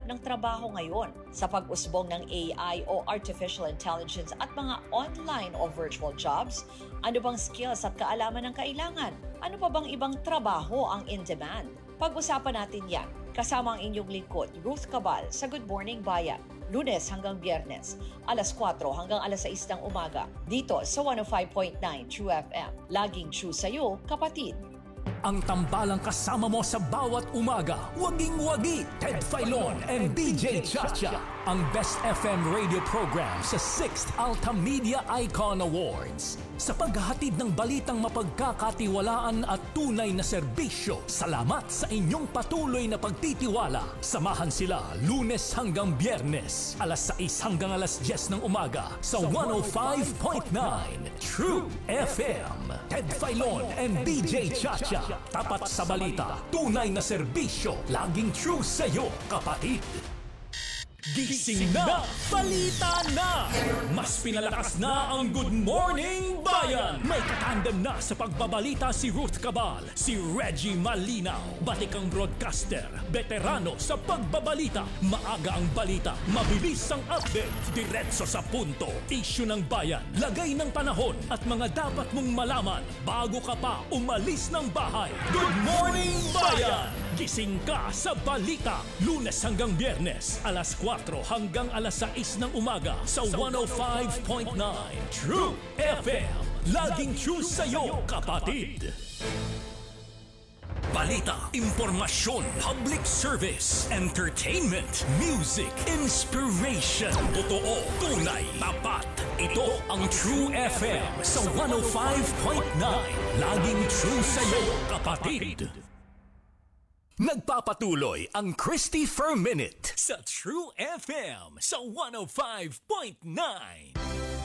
ng trabaho ngayon sa pag-usbong ng AI o Artificial Intelligence at mga online o virtual jobs? Ano bang skills at kaalaman ang kailangan? Ano pa bang ibang trabaho ang in-demand? Pag-usapan natin yan kasama ang inyong lingkod, Ruth Cabal, sa Good Morning Bayan. Lunes hanggang Biyernes, alas 4 hanggang alas 6 ng umaga. Dito sa 105.9 True FM. Laging true sa'yo, kapatid. Ang tambalang kasama mo sa bawat umaga, waging-wagi, Ted Filon and DJ Chacha. Ang Best FM radio program sa 6th Altamedia Icon Awards. Sa paghahatid ng balitang mapagkakatiwalaan at tunay na serbisyo, salamat sa inyong patuloy na pagtitiwala. Samahan sila Lunes hanggang Biyernes, alas 6 hanggang alas 10 ng umaga sa 105.9 True FM. Ted Filon and DJ Chacha. Tapat sa balita, tunay na serbisyo, laging true sa'yo, kapatid. Gising na! Balita na! Mas pinalakas na ang Good Morning Bayan! May katandem na sa pagbabalita si Ruth Cabal, si Reggie Malinaw, batikang broadcaster, veterano sa pagbabalita, maaga ang balita, mabilis ang update, diretso sa punto, issue ng bayan, lagay ng panahon at mga dapat mong malaman bago ka pa umalis ng bahay. Good Morning Bayan! Gising ka sa balita, Lunes hanggang Biyernes, alas 4 hanggang alas 6 ng umaga sa 105.9 True FM. Laging true sa'yo, kapatid. Balita, impormasyon, public service, entertainment, music, inspiration. Totoo, tunay, tapat. Ito ang True FM sa 105.9. Laging true sa'yo, kapatid. Nagpapatuloy ang Christopher Minute sa True FM sa 105.9.